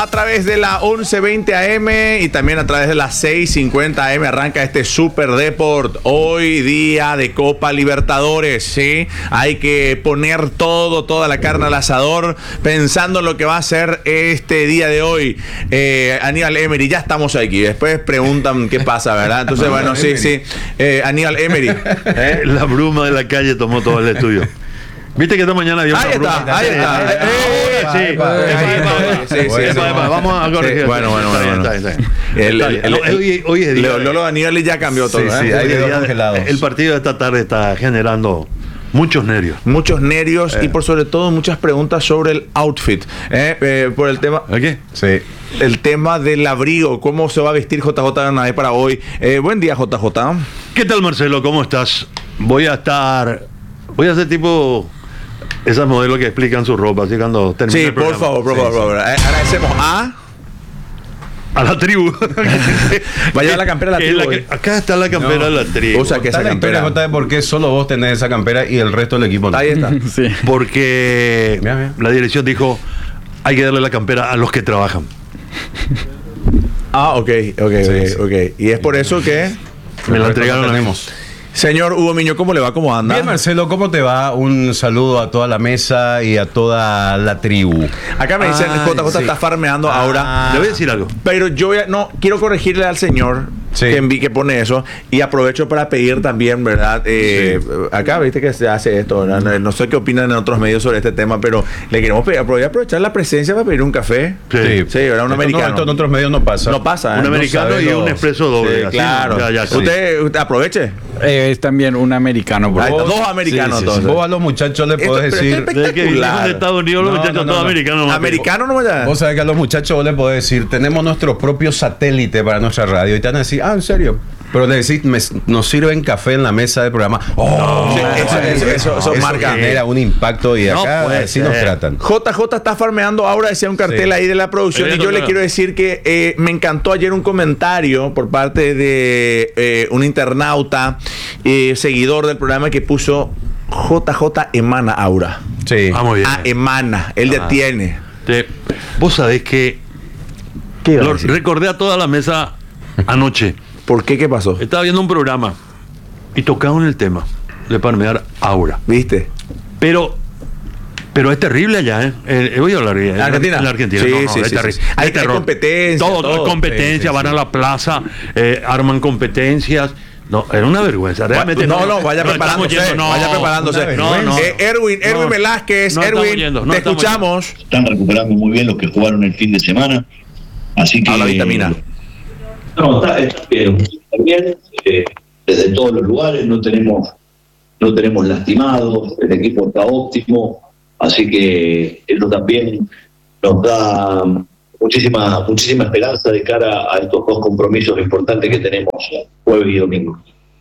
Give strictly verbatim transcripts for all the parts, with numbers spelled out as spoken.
a través de la once veinte A M y también a través de la seiscientos cincuenta A M arranca este Super Deport. Hoy día de Copa Libertadores, ¿sí? Hay que poner todo, toda la carne al asador pensando en lo que va a ser este día de hoy. Eh, Aníbal Emery, ya estamos aquí. Después preguntan qué pasa, ¿verdad? Entonces, bueno, sí, sí. Eh, Aníbal Emery. ¿eh? La bruma de la calle tomó todo el estudio. ¿Viste que esta mañana dio ahí una está, bruma? ahí está, Eh, sí, sí, epa, epa, sí, sí, epa, sí. epa, vamos a corregir. Sí, bueno, bueno, Está bien, bueno. está bien, está bien. El- Está bien. el- No, el- hoy, hoy es día. Lolo Aníbal ya cambió todo, Sí, ¿eh? sí, Hoy hay es dedos día- congelados. El partido de esta tarde está generando muchos nervios. Muchos nervios Eh. y por sobre todo muchas preguntas sobre el outfit. ¿eh? Eh, por el tema. ¿A qué? Sí. El tema del abrigo, cómo se va a vestir J J Bernabé para hoy. Eh, buen día, J J. ¿Qué tal, Marcelo? ¿Cómo estás? Voy a estar. Voy a hacer tipo. Esas modelos que explican su ropa, así cuando termine Sí, el por programa. favor, por Sí, favor, sí. por favor. Eh, agradecemos a. A la tribu. Va a llevar la campera de la Que es tribu, que- eh. acá está la campera No. de la tribu. O sea, que Está esa la historia, campera. Jota, de por qué solo vos tenés esa campera y el resto del equipo no. Ahí está. Sí. Porque Mira, mira. la dirección dijo, hay que darle la campera a los que trabajan. Ah, ok, ok, Sí, ok, sí. ok. Y es por eso que. Me la El resto entregaron no a mí. tenemos. Señor Hugo Miño, ¿cómo le va? ¿Cómo anda? Bien, Marcelo, ¿cómo te va? Un saludo a toda la mesa y a toda la tribu. Acá me dicen, Ay, J J sí. está farmeando Ah. ahora. Le voy a decir algo. Pero yo voy a- no quiero corregirle al señor Sí. que, envi- que pone eso y aprovecho para pedir también, ¿verdad? Eh, Acá viste que se hace esto, ¿verdad? No, no sé qué opinan en otros medios sobre este tema, pero le queremos pedir, voy a aprovechar la presencia para pedir un café. Sí. Sí, ¿verdad? Un Esto americano. No, esto en otros medios no pasa. No pasa, ¿eh? Un No americano sabe y los- un expreso doble. Sí, así, claro. ya, ya, sí. usted, usted aproveche. Eh, es también un americano. Por Ahí está, favor. dos americanos, Sí, sí, sí. entonces. Vos a los muchachos le Esto- podés pero decir. esto es Desde que vinieron espectacular. de Estados Unidos, los No, muchachos no, no, todos no. americanos. más Americano no ya. Vos sabés que a los muchachos vos le podés decir, tenemos nuestro propio satélite para nuestra radio. Y te van a decir, ah, ¿en serio? Pero le decís, "Me- nos sirven café en la mesa del programa. Oh, Sí, eso- eso- eso- eso marca. genera un impacto y No acá puede así nos ser. tratan. J J está farmeando ahora, decía un cartel Sí. ahí de la producción. Pero Y yo le no. quiero decir que eh, me encantó ayer un comentario por parte de eh, un internauta, eh, seguidor del programa, que puso J J emana aura. Sí. Ah, muy bien. Ah, emana, él ya Ah. tiene. Te- Vos sabés que ¿Qué iba a lo- decir? recordé a toda la mesa anoche. ¿Por qué? ¿Qué pasó? Estaba viendo un programa y tocaban el tema de palmear aura. ¿Viste? Pero pero es terrible allá, ¿eh? Eh, voy a hablar bien. ¿En Argentina? En la Argentina. Sí, no, no, sí, es sí, terrible. sí. Hay- Es terror. hay competencia, Todo, todo. competencia, Sí, sí, van sí. a la plaza, eh, arman competencias. No, era una vergüenza. Realmente no, no, vaya no preparándose. estamos yendo, no. vaya preparándose. No, no. Eh, Erwin, Erwin No. Velázquez, No estamos Erwin, yendo, no te estamos escuchamos. Están recuperando muy bien los que jugaron el fin de semana. Así que. A la vitamina. No, está, está bien. Está bien, eh, desde todos los lugares, no tenemos, no tenemos lastimados, el equipo está óptimo. Así que eso también nos da muchísima, muchísima esperanza de cara a estos dos compromisos importantes que tenemos jueves y domingo.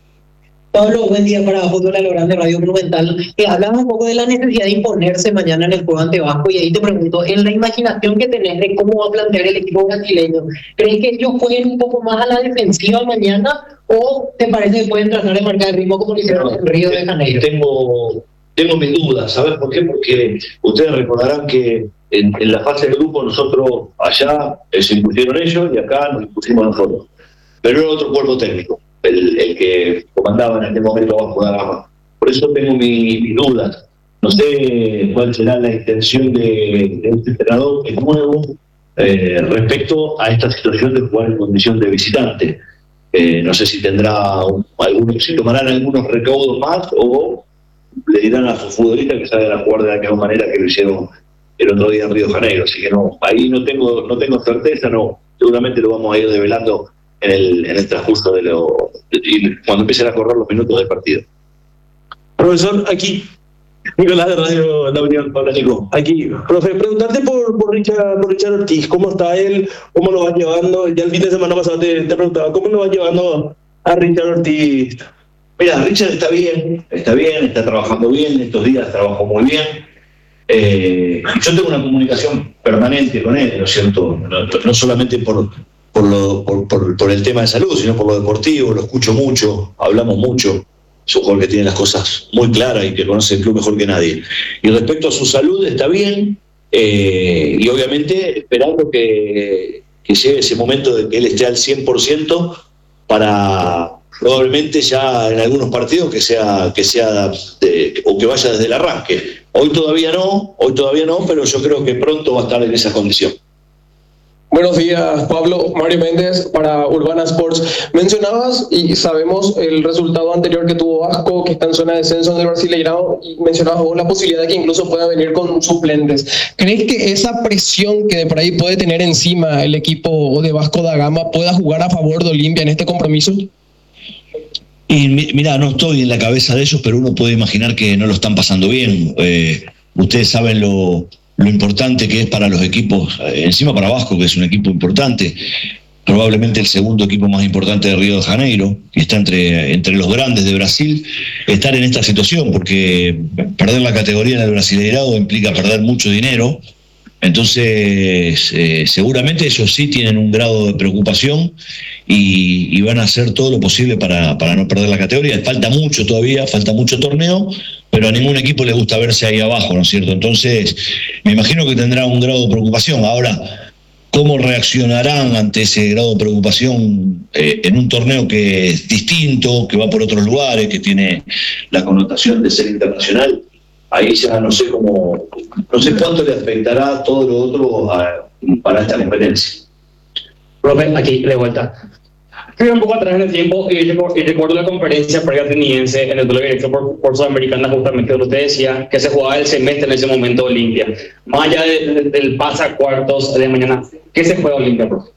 Pablo, buen día para Fútbol a lo Grande, Radio Monumental. Eh, hablaba un poco de la necesidad de imponerse mañana en el juego ante Vasco y ahí te pregunto, en la imaginación que tenés de cómo va a plantear el equipo brasileño, ¿crees que ellos jueguen un poco más a la defensiva mañana o te parece que pueden tratar de marcar el ritmo como lo hicieron en Río de Janeiro? Tengo, tengo mis dudas, ¿sabes por qué? Porque ustedes recordarán que en, en la fase de grupo nosotros allá eh, se impusieron ellos y acá nos impusimos nosotros. Pero era otro cuerpo técnico, el, el que comandaba en aquel momento Vasco da Gama. Por eso tengo mi- mis dudas. No sé cuál será la intención de, de este entrenador que es nuevo eh, respecto a esta situación de jugar en condición de visitante. Eh, no sé si tendrá un, algún, si tomarán algunos recaudos más o le dirán a sus futbolistas que salgan a jugar de la misma manera que lo hicieron el otro día en Río de Janeiro. Así que no, ahí no tengo, no tengo certeza, no. Seguramente lo vamos a ir develando en el, en el transcurso de lo, y cuando empiecen a correr los minutos del partido. Profesor, aquí, Nicolás de Radio La Unión, Pablo Nico. Aquí, profe, preguntarte por, por, Richard, por Richard Ortiz, ¿cómo está él? ¿Cómo lo vas llevando? Ya el fin de semana pasado te, te preguntaba, ¿cómo lo vas llevando a Richard Ortiz? Mira, Richard está bien, está bien, está trabajando bien, estos días trabajó muy bien. Eh, yo tengo una comunicación permanente con él, ¿no es cierto? No, no solamente por, por, lo, por, por, por el tema de salud, sino por lo deportivo, lo escucho mucho, hablamos mucho. Es un jugador que tiene las cosas muy claras y que conoce el club mejor que nadie. Y respecto a su salud, está bien, eh, y obviamente esperando que, que llegue ese momento de que él esté al cien por ciento para probablemente ya en algunos partidos que sea, que sea de, o que vaya desde el arranque. Hoy todavía no, hoy todavía no, pero yo creo que pronto va a estar en esa condición. Buenos días, Pablo. Mario Méndez para Urbana Sports. Mencionabas y sabemos el resultado anterior que tuvo Vasco, que está en zona de descenso en el Brasileirao, y mencionabas vos la posibilidad de que incluso pueda venir con suplentes. ¿Crees que esa presión que de por ahí puede tener encima el equipo de Vasco da Gama pueda jugar a favor de Olimpia en este compromiso? Y mira, no estoy en la cabeza de ellos, pero uno puede imaginar que no lo están pasando bien. Eh, ustedes saben lo... lo importante que es para los equipos, encima para Vasco, que es un equipo importante, probablemente el segundo equipo más importante de Río de Janeiro, que está entre, entre los grandes de Brasil, estar en esta situación, porque perder la categoría en el Brasileirao implica perder mucho dinero. Entonces eh, seguramente ellos sí tienen un grado de preocupación y, y van a hacer todo lo posible para, para no perder la categoría. Falta mucho todavía, falta mucho torneo, pero a ningún equipo le gusta verse ahí abajo, ¿no es cierto? Entonces me imagino que tendrá un grado de preocupación. Ahora, ¿cómo reaccionarán ante ese grado de preocupación eh, en un torneo que es distinto, que va por otros lugares, que tiene la connotación de ser internacional? Ahí ya no sé cómo, no sé cuánto le afectará todo lo otro a, para esta competencia. Profe, aquí de vuelta. Fui un poco atrás en el tiempo y recuerdo, y recuerdo la conferencia pre-ateniense en el duelo directo por, por Sudamericana, justamente donde usted decía que se jugaba el semestre en ese momento Olimpia. Más allá de, de, del pase a cuartos de mañana, ¿qué se juega Olimpia, profe?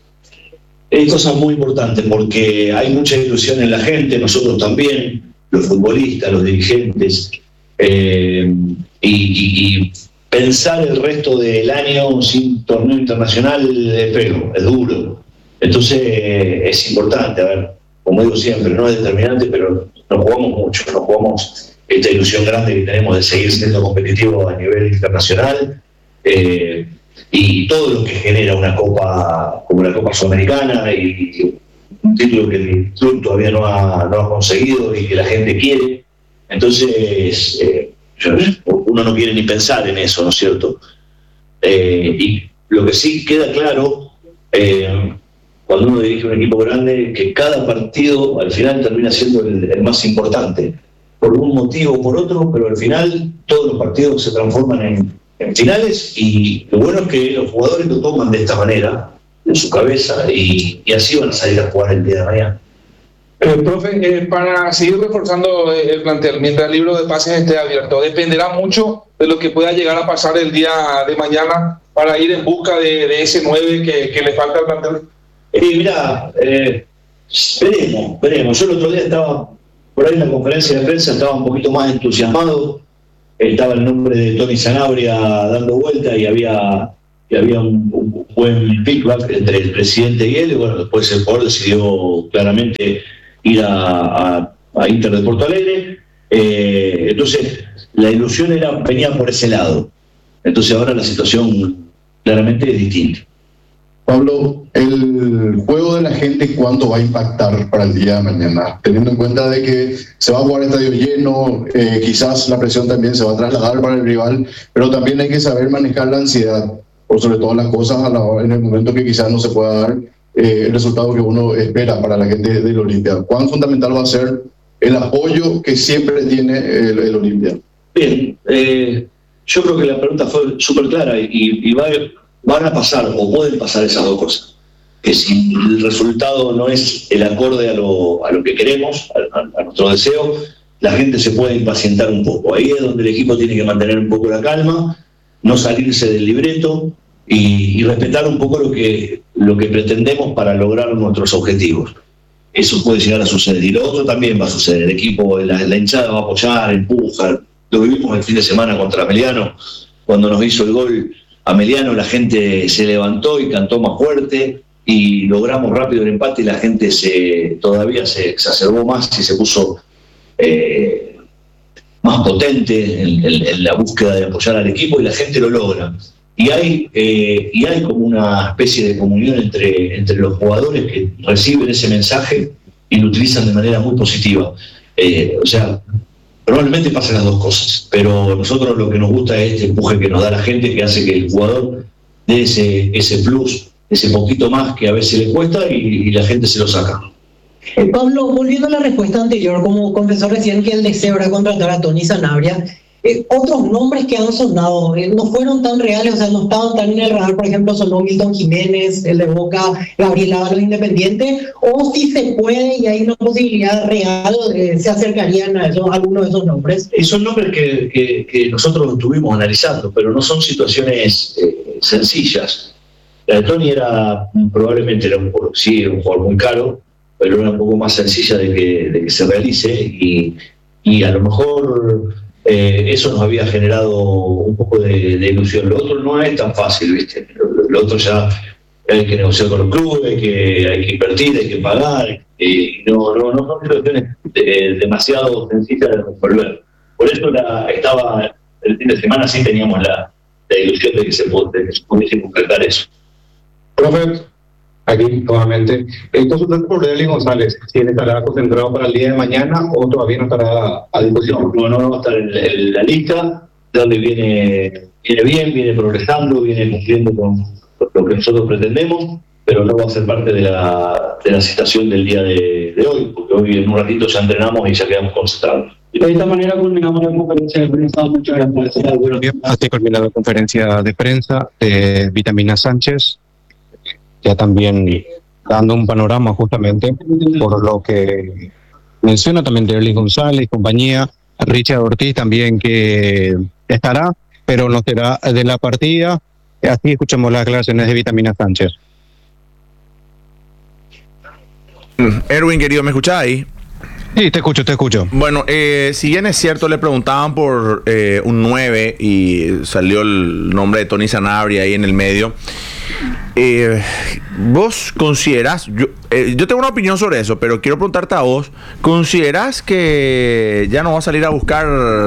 Es cosa muy importante porque hay mucha ilusión en la gente, nosotros también, los futbolistas, los dirigentes. Eh, y, y, y pensar el resto del año sin torneo internacional es feo, es duro. Entonces eh, es importante, a ver, como digo siempre, no es determinante, pero nos jugamos mucho, nos jugamos esta ilusión grande que tenemos de seguir siendo competitivos a nivel internacional eh, y todo lo que genera una copa como la Copa Sudamericana y un título que el club todavía no ha, no ha conseguido y que la gente quiere. Entonces, eh, uno no quiere ni pensar en eso, ¿no es cierto? Eh, y lo que sí queda claro, eh, cuando uno dirige un equipo grande, que cada partido al final termina siendo el, el más importante, por un motivo o por otro, pero al final todos los partidos se transforman en, en finales y lo bueno es que los jugadores lo toman de esta manera, en su cabeza, y, y así van a salir a jugar el día de mañana. Eh, profe, eh, para seguir reforzando el plantel, mientras el libro de pases esté abierto, dependerá mucho de lo que pueda llegar a pasar el día de mañana para ir en busca de, de ese nueve que, que le falta al plantel. Eh, mira, eh, veremos, veremos. Yo el otro día estaba por ahí en la conferencia de prensa, estaba un poquito más entusiasmado. Estaba el nombre de Tony Sanabria dando vuelta y había, y había un, un buen feedback entre el presidente y él. Y bueno, después el jugador decidió claramente ir a, a, a Inter de Porto Alegre. Eh, entonces, la ilusión era, venía por ese lado. Entonces ahora la situación claramente es distinta. Pablo, el juego de la gente, ¿cuánto va a impactar para el día de mañana? Teniendo en cuenta de que se va a jugar estadio lleno, eh, quizás la presión también se va a trasladar para el rival, pero también hay que saber manejar la ansiedad, por sobre todo las cosas a la, en el momento que quizás no se pueda dar eh, el resultado que uno espera para la gente del Olimpia. ¿Cuán fundamental va a ser el apoyo que siempre tiene el, el Olimpia? Bien, eh, yo creo que la pregunta fue súper clara y, y va a... Van a pasar, o pueden pasar esas dos cosas. Que si el resultado no es el acorde a lo, a lo que queremos, a, a nuestro deseo, la gente se puede impacientar un poco. Ahí es donde el equipo tiene que mantener un poco la calma, no salirse del libreto y, y respetar un poco lo que, lo que pretendemos para lograr nuestros objetivos. Eso puede llegar a suceder. Y lo otro también va a suceder. El equipo, la, la hinchada va a apoyar, empujar. Lo vivimos el fin de semana contra Ameliano, cuando nos hizo el gol Ameliano, la gente se levantó y cantó más fuerte y logramos rápido el empate y la gente se todavía se exacerbó más y se puso eh, más potente en, en, en la búsqueda de apoyar al equipo y la gente lo logra. Y hay, eh, y hay como una especie de comunión entre, entre los jugadores que reciben ese mensaje y lo utilizan de manera muy positiva. Eh, o sea, probablemente pasen las dos cosas, pero nosotros lo que nos gusta es este empuje que nos da la gente, que hace que el jugador dé ese, ese plus, ese poquito más que a veces le cuesta y, y la gente se lo saca. Eh, Pablo, volviendo a la respuesta anterior, como confesó recién que el deseo era contratar a Tony Sanabria, eh, otros nombres que han sonado eh, no fueron tan reales, o sea, no estaban tan en el radar. Por ejemplo, sonó Milton Jiménez, el de Boca, Gabriel Ábalos, Independiente, o si se puede y hay una posibilidad real, eh, se acercarían a, eso, a alguno de esos nombres. Y son nombres que, que, que nosotros estuvimos analizando, pero no son situaciones eh, sencillas. La de Tony era, probablemente era un, sí, era un jugador muy caro, pero era un poco más sencilla de que, de que se realice y, y a lo mejor eh, eso nos había generado un poco de, de ilusión. Lo otro no es tan fácil, ¿viste? Lo, lo otro ya hay que negociar con los clubes, hay que, hay que invertir, hay que pagar, y no, no, no son situaciones de, demasiado sencillas de resolver. Por eso la, estaba el fin de semana sí teníamos la, la ilusión de que se, de que se pudiese concretar eso. Profe, aquí nuevamente, entonces por Derlin González, si él estará concentrado para el día de mañana o todavía no estará a disposición. No, no, no va a estar en, en la lista, donde viene, viene bien, viene progresando, viene cumpliendo con lo que nosotros pretendemos, pero no va a ser parte de la, de la citación del día de, de hoy, porque hoy en un ratito ya entrenamos y ya quedamos concentrados. Y de esta manera culminamos la conferencia de prensa. Muchas gracias. Buenos días. Hasta terminado la conferencia de prensa de Vitamina Sánchez, ya también dando un panorama justamente por lo que menciona también Derlin González y compañía, Richard Ortiz también que estará, pero no será de la partida. Así escuchamos las declaraciones de Vitamina Sánchez. Erwin, querido, ¿me escuchás ahí? Sí, te escucho, te escucho. Bueno, eh, si bien es cierto, le preguntaban por eh, un nueve y salió el nombre de Tony Sanabria ahí en el medio. Eh, ¿Vos considerás, yo, eh, yo tengo una opinión sobre eso, pero quiero preguntarte a vos, ¿considerás que ya no va a salir a buscar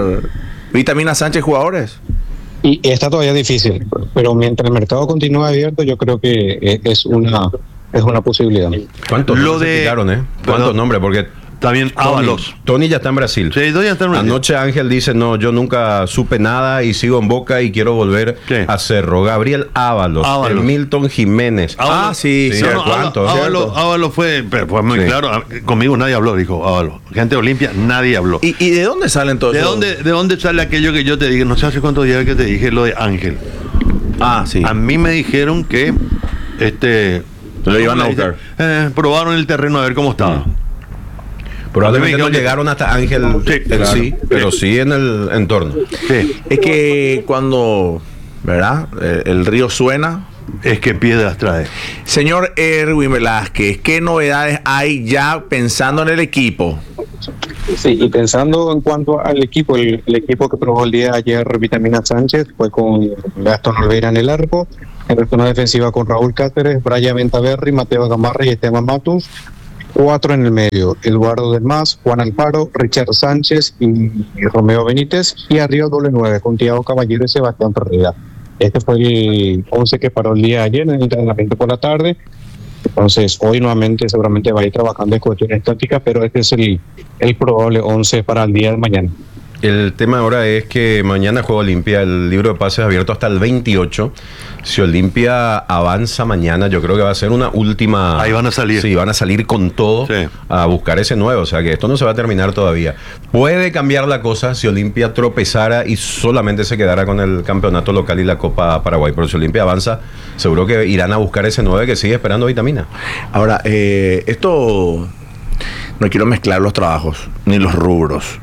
Vitamina Sánchez jugadores? Y está todavía difícil, pero mientras el mercado continúe abierto, yo creo que es una es una posibilidad. ¿Cuántos lo nombres de... se tiraron, eh? ¿Cuántos nombres? Porque también Ábalos. Tony, Tony ya está en Brasil. Sí, Tony ya está en Brasil. Anoche Ángel dice, no, yo nunca supe nada y sigo en Boca y quiero volver ¿Qué? a Cerro. Gabriel Ábalos, Ábalos. El Milton Jiménez. Ábalos. Ah, sí, sí. sí. No, no, ¿cuánto? Ábalos, Ábalos fue, fue muy sí. claro. Conmigo nadie habló, dijo Ábalos. Gente de Olimpia, nadie habló. ¿Y, ¿Y de dónde salen todos? ¿De dónde, ¿De dónde sale aquello que yo te dije? No sé hace cuántos días que te dije lo de Ángel. Ah, sí. A mí me dijeron que este lo iban a buscar. Eh, probaron el terreno a ver cómo estaba. Mm. Probablemente no llegaron hasta Ángel sí, en claro. sí, pero sí en el entorno. Sí. Es que cuando, ¿verdad? El río suena, es que piedras trae. Señor Erwin Velázquez, ¿qué novedades hay ya pensando en el equipo? Sí, y pensando en cuanto al equipo, el, el equipo que probó el día de ayer Vitamina Sánchez fue con Gastón Olveira en el arco, en zona defensiva con Raúl Cáceres, Brian Ventaverri, Mateo Gamarra y Esteban Matus. Cuatro en el medio, Eduardo Del Mas, Juan Alfaro, Richard Sánchez y, y Romeo Benítez, y arriba doble nueve con Thiago Caballero y Sebastián Ferreira. Este fue el once que paró el día de ayer en el entrenamiento por la tarde. Entonces hoy nuevamente seguramente va a ir trabajando en cuestiones tácticas, pero este es el, el probable once para el día de mañana. El tema ahora es que mañana juega Olimpia, el libro de pases abierto hasta el veintiocho. Si Olimpia avanza mañana, yo creo que va a ser una última... Ahí van a salir. Sí, van a salir con todo sí. a buscar ese nuevo. O sea que esto no se va a terminar todavía. Puede cambiar la cosa si Olimpia tropezara y solamente se quedara con el campeonato local y la Copa Paraguay. Pero si Olimpia avanza, seguro que irán a buscar ese nueve que sigue esperando Vitamina. Ahora, eh, esto... No quiero mezclar los trabajos, ni los rubros.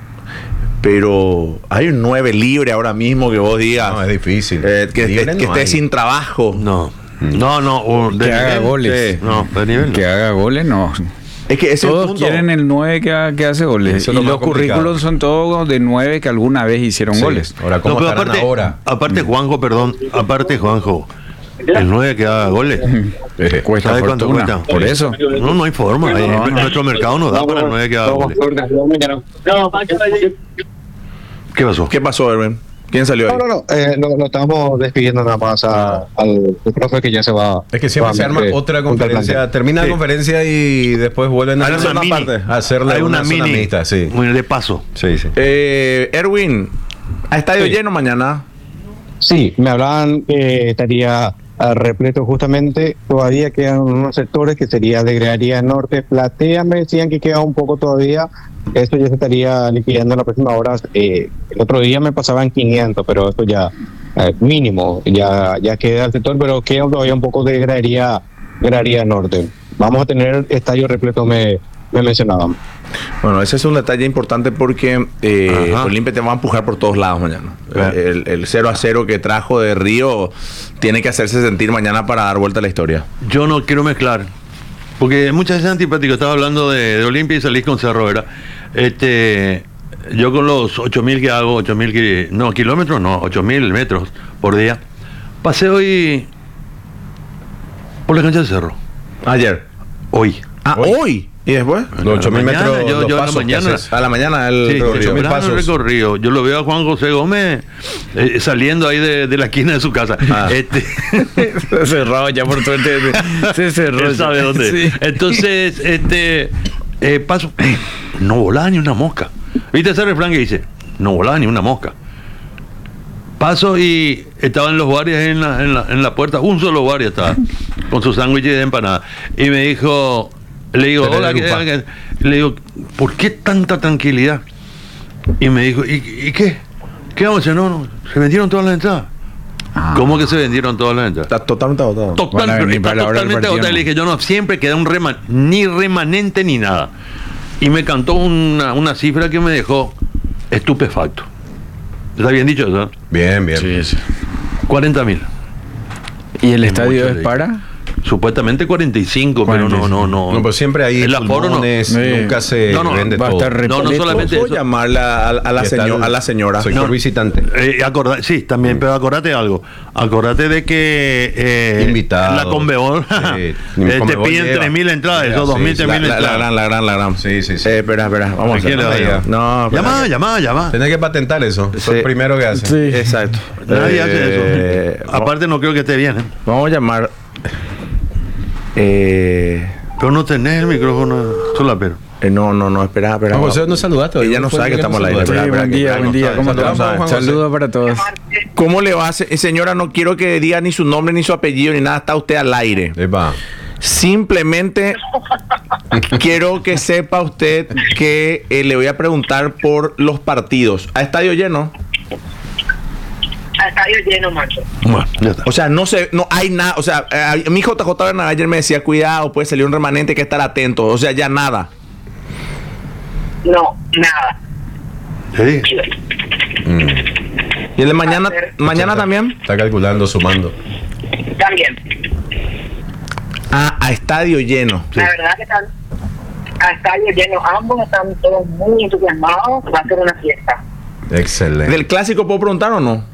Pero hay un nueve libre ahora mismo que vos digas. No, es difícil. Eh, que esté, no que esté sin trabajo. No. No, no. O de que haga goles. Sí. No, de nivel no. Que haga goles, no. Es que ese todos punto... quieren el nueve que, ha, que hace goles. Eso y es los currículos son todos de nueve que alguna vez hicieron sí. goles. Ahora, ¿cómo no, estarán aparte, ahora? Aparte, Juanjo, perdón. Aparte, Juanjo. El nueve que haga goles. Eh, cuesta ¿Sabe cuánto cuesta? Por eso. No, no hay forma. No, no, no, nuestro mercado no da para el nueve que haga goles. ¿Qué pasó? ¿Qué pasó, Erwin? ¿Quién salió ahí? No, no, no, eh, lo, lo estamos despidiendo nada más a, al el profe que ya se va. Es que siempre se arma nuevamente otra junto al conferencia, plantel. termina Sí. la conferencia y después vuelven a Hay hacer una una mini. parte, a hacerle Hay una, una zona mini. mixta, sí. Bueno, de paso. Sí, sí. Eh, Erwin, ¿a estadio Sí. lleno mañana? Sí, me hablaban que estaría ah, repleto justamente. Todavía quedan unos sectores que sería de Grearía Norte, Platea, me decían que queda un poco todavía. Esto ya se estaría liquidando en las próximas horas. Eh, el otro día me pasaban quinientos, pero esto ya eh, mínimo, ya ya queda el sector, pero queda todavía un poco de Grearía, Grearía Norte. Vamos a tener estadio repleto, me, me mencionaban. Bueno, ese es un detalle importante porque eh, Ajá. Olimpia te va a empujar por todos lados mañana. Claro. El, el cero a cero que trajo de Río tiene que hacerse sentir mañana para dar vuelta a la historia. Yo no quiero mezclar. Porque muchas veces es antipático. Estaba hablando de, de Olimpia y salís con Cerro, ¿verdad? Este, yo con los ocho mil que hago, ocho mil que, no, kilómetros no, ocho mil metros por día, pasé hoy por la cancha de Cerro. Ayer. Hoy. Ah, hoy. ¿Y después? Los ocho mil mañana, metros, yo- los yo en la pasos que mañana- haces. A la mañana el Sí, recorrido. ocho mil pasos. recorrido. Yo lo veo a Juan José Gómez eh, saliendo ahí de, de la esquina de su casa. Ah. Este, Se cerró ya por suerte. Se cerró. él sabe dónde. Sí. Entonces, este eh, paso, no volaba ni una mosca. ¿Viste ese refrán que dice? No volaba ni una mosca. Paso y estaban los guardias en la, en la, en la puerta, un solo guardia estaba, con su sándwich de empanada. Y me dijo, le digo, Pero hola, de ¿qué- lupa. qué-?" le digo, ¿por qué tanta tranquilidad? Y me dijo, ¿y, y qué? ¿Qué vamos a hacer? No, no, se vendieron todas las entradas. ¿Cómo que se vendieron todas las entradas? Está totalmente agotado. Total, Van a venir está para la hora del totalmente partido, agotada. ¿no? Le dije, yo no, siempre queda un reman, ni remanente ni nada. Y me cantó una, una cifra que me dejó estupefacto. ¿Está bien dicho eso? Bien, bien. Sí, sí. cuarenta mil. ¿Y el estadio mucho es de- para? Supuestamente cuarenta y cinco, pero no, no, no. No, pues siempre hay El aforo no. pulmones, Sí. nunca se No, no, vende va a todo. estar No, no repleto. solamente ¿Puedo eso. llamarle a, a la ¿Qué señora, tal? a la señora? Soy No. por visitante. Eh, acorda- sí, también, pero acordate algo. Acordate de que eh, Invitados. la Conmebol Sí. eh, te Conmebol piden lleva. tres mil entradas, Ya, esos dos sí, mil, sí, tres La, mil la- la entradas. gran, la gran, la gran. Sí, sí, sí. Eh, espera, espera, vamos a ¿A quién hacer. le va a llegar? No, espera Llama, que- llama, llama. Tenés que patentar eso. Eso es Sí. lo primero que hace. Sí. Exacto. Nadie Eh, hace eso. Aparte no creo que esté bien, ¿eh? Vamos a llamar. Eh, Pero no tenés el micrófono solapero. eh, no, no, no, espera, espera. No, José, no saludaste. Ella no Fue sabe que el estamos al no aire. Sí, Espera, espera, buen que- día, espera, buen no día. sabe. ¿Cómo Saludamos a estás? Juan José. Saludos para todos. ¿Cómo le va a hacer? Señora, no quiero que diga ni su nombre, ni su apellido, ni nada. Está usted al aire. Epa. Simplemente quiero que sepa usted que eh, le voy a preguntar por los partidos. ¿A estadio lleno? A estadio lleno, macho. Bueno, ya está. O sea, no se, no hay nada. O sea, eh, mi J J Bernal ayer me decía, cuidado, puede salir un remanente, hay que estar atento. O sea, ya nada. No, nada. Sí. Mm. ¿Y el de mañana, mañana también? Está calculando, sumando. También. Ah, a estadio lleno. La verdad que están a estadio lleno. Ambos están todos muy entusiasmados. Va a ser una fiesta. Excelente. ¿Del clásico puedo preguntar o no?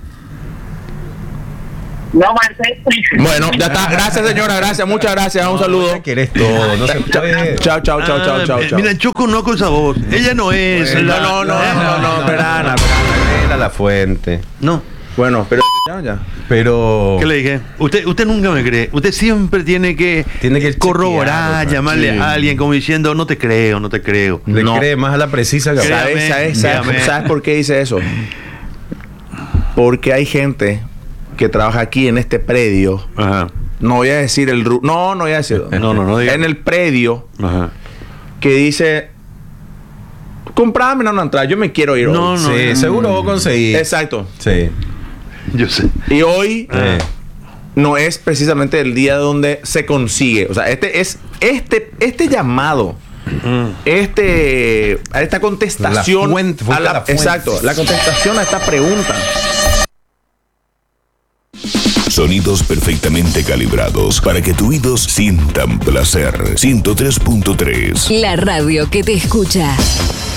No, Marcel. Bueno, ya está. Gracias, señora. Gracias. Muchas gracias. Un saludo. Querés todo, no se puede. Chao, chao, chao, chao, Ah, chao, eh, chao. Mira, yo conozco esa voz. Ella no es. No, la- no, no, no, no, espera, Ana, Era la fuente. No. Bueno, pero ya, ya. Pero. ¿Qué le dije? Usted, usted nunca me cree. Usted siempre tiene que, Tiene que corroborar, chequearlo, llamarle sí. a alguien como diciendo, no te creo, no te creo. Le No. cree más a la precisa que a- Créame, ¿Sabes, sabes, sabes, dígame. ¿sabes por qué dice eso? Porque hay gente que trabaja aquí en este predio. Ajá. No voy a decir el ru- no, no voy a decir. No, no, no diga. En el predio Ajá. que dice, comprame una entrada, yo me quiero ir No, hoy. no, Sí, no. seguro vos conseguís. Exacto. Sí. Yo sé. Y hoy Eh. no es precisamente el día donde se consigue. O sea, este es este este llamado. Este a esta contestación La fuente, fue a la- la fuente. exacto, la contestación a esta pregunta. Sonidos perfectamente calibrados para que tus oídos sientan placer. ciento tres punto tres. La radio que te escucha.